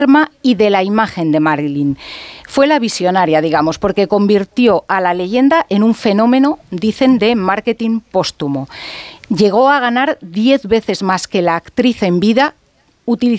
y de la imagen de Marilyn. Fue la visionaria, digamos, porque convirtió a la leyenda en un fenómeno, dicen, de marketing póstumo. Llegó a ganar 10 veces más que la actriz en vida